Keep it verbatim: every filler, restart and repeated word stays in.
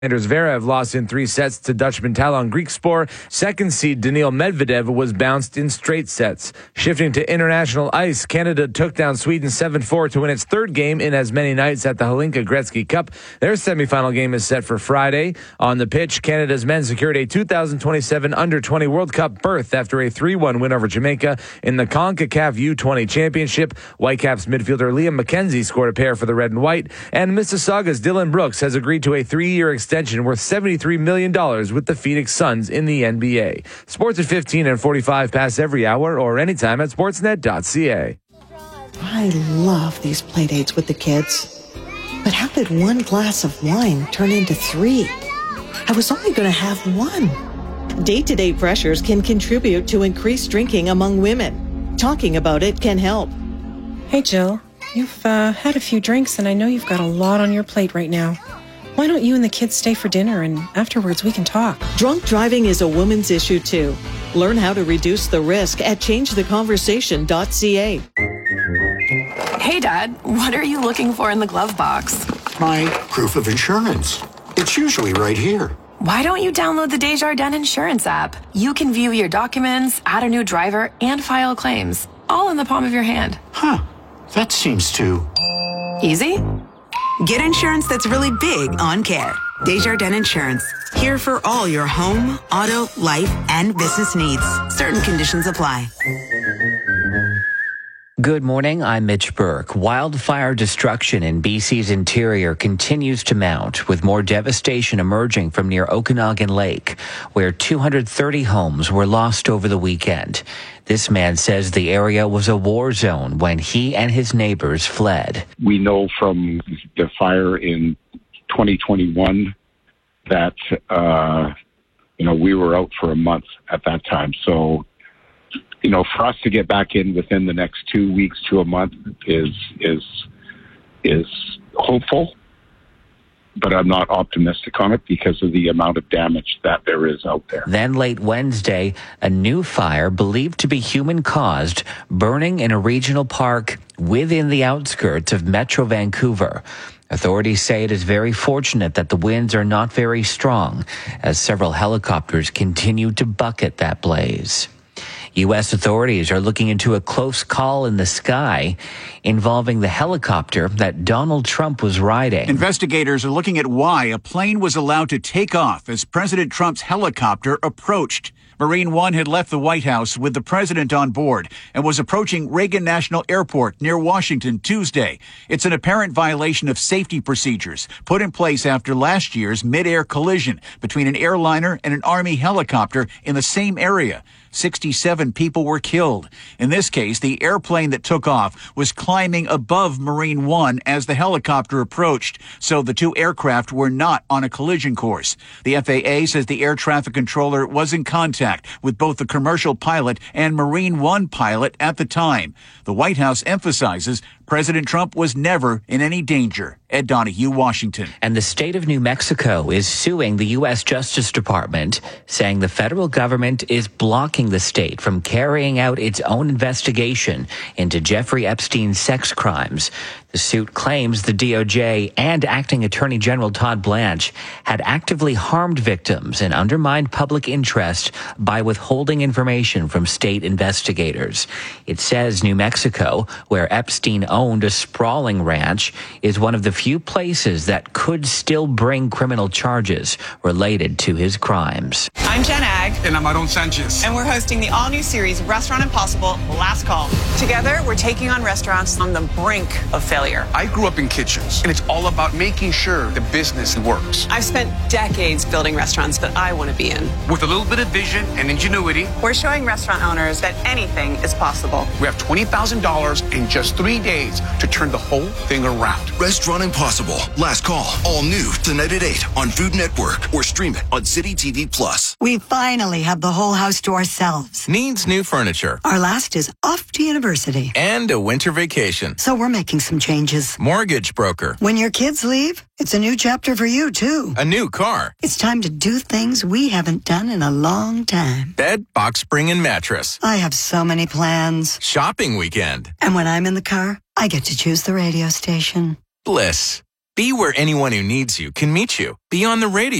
Anders Zverev lost in three sets to Dutchman Talon Griekspoor. Second seed Daniil Medvedev was bounced in straight sets. Shifting to international ice, Canada took down Sweden seven four to win its third game in as many nights at the Hlinka Gretzky Cup. Their semifinal game is set for Friday. On the pitch, Canada's men secured a two thousand twenty-seven under twenty World Cup berth after a three one win over Jamaica in the CONCACAF U twenty Championship. Whitecaps midfielder Liam McKenzie scored a pair for the red and white, and Mississauga's Dylan Brooks has agreed to a three-year extension worth seventy-three million dollars with the Phoenix Suns in the N B A. Sports at fifteen and forty-five pass every hour or anytime at sportsnet dot c a. I love these play dates with the kids. But how did one glass of wine turn into three? I was only going to have one. Day-to-day pressures can contribute to increased drinking among women. Talking about it can help. Hey, Jill. You've uh, had a few drinks, and I know you've got a lot on your plate right now. Why don't you and the kids stay for dinner, and afterwards we can talk? Drunk driving is a woman's issue, too. Learn how to reduce the risk at change the conversation dot c a. Hey, Dad, what are you looking for in the glove box? My proof of insurance. It's usually right here. Why don't you download the Desjardins Insurance app? You can view your documents, add a new driver, and file claims, all in the palm of your hand. Huh. That seems too... easy? Get insurance that's really big on care. Desjardins Insurance. Here for all your home, auto, life, and business needs. Certain conditions apply. Good morning, I'm Mitch Burke. Wildfire destruction in B C's interior continues to mount, with more devastation emerging from near Okanagan Lake, where two hundred thirty homes were lost over the weekend. This man says the area was a war zone when he and his neighbors fled. We know from the fire in twenty twenty-one that, uh, you know, we were out for a month at that time. So, you know, for us to get back in within the next two weeks to a month is is is hopeful, but I'm not optimistic on it because of the amount of damage that there is out there. Then late Wednesday, a new fire believed to be human-caused, burning in a regional park within the outskirts of Metro Vancouver. Authorities say it is very fortunate that the winds are not very strong, as several helicopters continue to bucket that blaze. U S authorities are looking into a close call in the sky involving the helicopter that Donald Trump was riding. Investigators are looking at why a plane was allowed to take off as President Trump's helicopter approached. Marine One had left the White House with the president on board and was approaching Reagan National Airport near Washington Tuesday. It's an apparent violation of safety procedures put in place after last year's mid-air collision between an airliner and an Army helicopter in the same area. sixty-seven people were killed. In this case, the airplane that took off was climbing above Marine One as the helicopter approached, so the two aircraft were not on a collision course. The F A A says the air traffic controller was in contact with both the commercial pilot and Marine One pilot at the time. The White House emphasizes President Trump was never in any danger. Ed Donahue, Washington. And the state of New Mexico is suing the U S Justice Department, saying the federal government is blocking the state from carrying out its own investigation into Jeffrey Epstein's sex crimes. The suit claims the D O J and Acting Attorney General Todd Blanche had actively harmed victims and undermined public interest by withholding information from state investigators. It says New Mexico, where Epstein owned a sprawling ranch, is one of the few places that could still bring criminal charges related to his crimes. I'm Jen Ag. And I'm Aaron Sanchez. And we're hosting the all-new series Restaurant Impossible, Last Call. Together, we're taking on restaurants on the brink of failure. I grew up in kitchens, and it's all about making sure the business works. I've spent decades building restaurants that I want to be in. With a little bit of vision and ingenuity, we're showing restaurant owners that anything is possible. We have twenty thousand dollars in just three days to turn the whole thing around. Restaurant Impossible, Last Call, all new tonight at eight on Food Network or stream it on City T V Plus. We finally have the whole house to ourselves. Needs new furniture. Our last is off to university. And a winter vacation. So we're making some changes. Mortgage broker. When your kids leave, it's a new chapter for you, too. A new car. It's time to do things we haven't done in a long time. Bed, box spring, and mattress. I have so many plans. Shopping weekend. And when I'm in the car, I get to choose the radio station. Bliss. Be where anyone who needs you can meet you. Be on the radio.